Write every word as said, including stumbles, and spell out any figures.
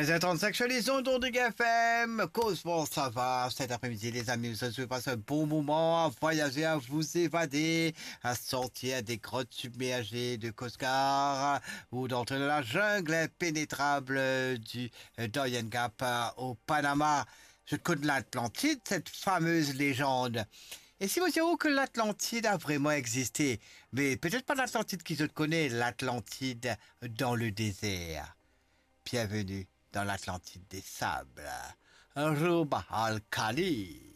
treize heures trente-cinq sur les ondes de F M. Cause, bon, ça va. Cet après-midi, les amis, vous avez passé un bon moment à voyager, à vous évader, à sortir des grottes submergées de Coscar ou d'entrer dans la jungle impénétrable du Darien Gap au Panama. Je connais l'Atlantide, cette fameuse légende. Et si vous direz que l'Atlantide a vraiment existé, mais peut-être pas l'Atlantide qui se connaît, l'Atlantide dans le désert. Bienvenue dans l'Atlantide des sables. Ruba al-Khali.